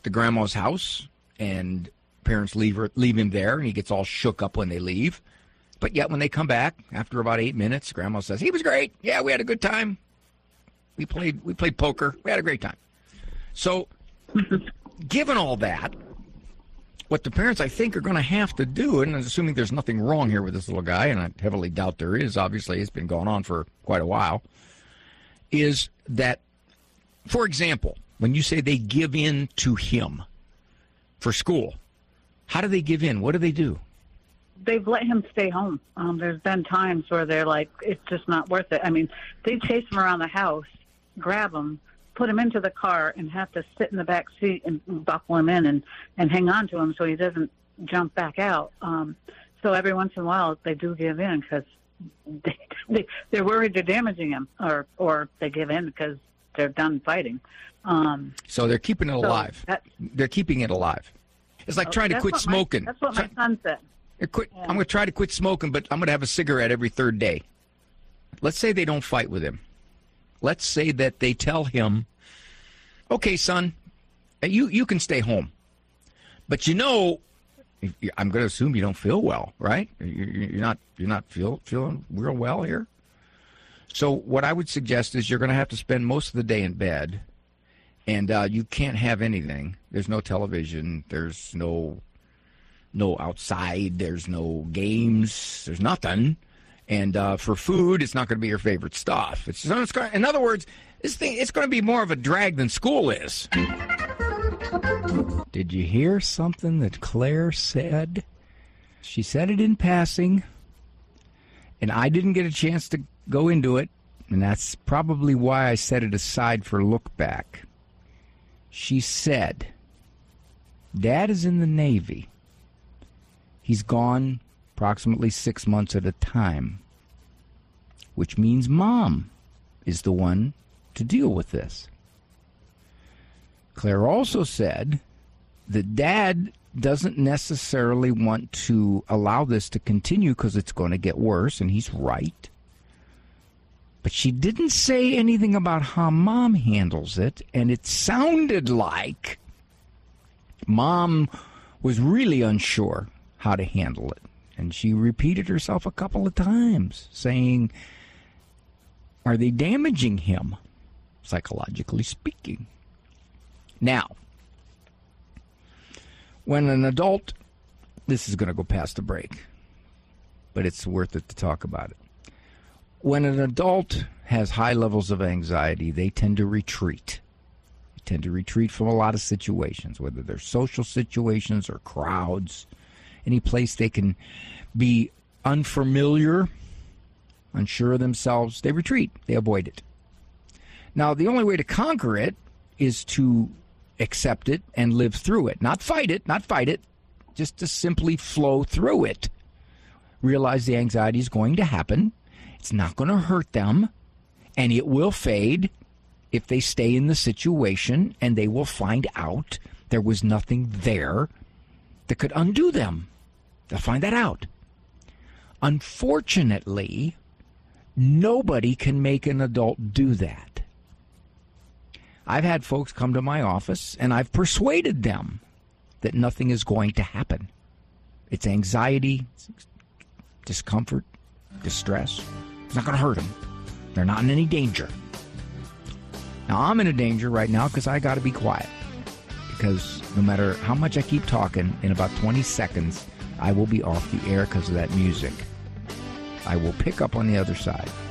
to grandma's house, and parents leave him there, and he gets all shook up when they leave. But yet when they come back, after about 8 minutes, grandma says, he was great. Yeah, we had a good time. We played poker. We had a great time. So given all that, what the parents, I think, are going to have to do, and assuming there's nothing wrong here with this little guy, and I heavily doubt there is, obviously it's been going on for quite a while, is that, for example, when you say they give in to him for school, how do they give in? What do they do? They've let him stay home. There's been times where they're like, it's just not worth it. I mean, they chase him around the house, grab him, put him into the car, and have to sit in the back seat and buckle him in and hang on to him so he doesn't jump back out. So every once in a while, they do give in because they're worried they're damaging him, or they give in because they're done fighting. So they're keeping it alive. They're keeping it alive. It's like trying to quit smoking. That's what my son said. I'm going to try to quit smoking, but I'm going to have a cigarette every third day. Let's say they don't fight with him. Let's say that they tell him, okay, son, you can stay home. But I'm going to assume you don't feel well, right? You're not feeling real well here. So what I would suggest is you're going to have to spend most of the day in bed, and you can't have anything. There's no television. There's no outside. There's no games. There's nothing. And for food, it's not going to be your favorite stuff. In other words, it's going to be more of a drag than school is. Did you hear something that Claire said? She said it in passing, and I didn't get a chance to go into it, and that's probably why I set it aside for look back. She said, Dad is in the Navy. He's gone approximately 6 months at a time, which means Mom is the one to deal with this. Claire also said that Dad doesn't necessarily want to allow this to continue because it's going to get worse, and he's right. But she didn't say anything about how Mom handles it, and it sounded like Mom was really unsure how to handle it. And she repeated herself a couple of times, saying, are they damaging him, psychologically speaking? Now, when an adult, this is going to go past the break, but it's worth it to talk about it. When an adult has high levels of anxiety, they tend to retreat. They tend to retreat from a lot of situations, whether they're social situations or crowds, any place they can be unfamiliar, unsure of themselves. They retreat. They avoid it. Now, the only way to conquer it is to accept it and live through it. Not fight it, just to simply flow through it. Realize the anxiety is going to happen. It's not going to hurt them, and it will fade if they stay in the situation, and they will find out there was nothing there that could undo them. They'll find that out. Unfortunately, nobody can make an adult do that. I've had folks come to my office, and I've persuaded them that nothing is going to happen. It's anxiety, discomfort, distress. It's not going to hurt them. They're not in any danger. Now, I'm in a danger right now because I got to be quiet. Because no matter how much I keep talking, in about 20 seconds, I will be off the air because of that music. I will pick up on the other side.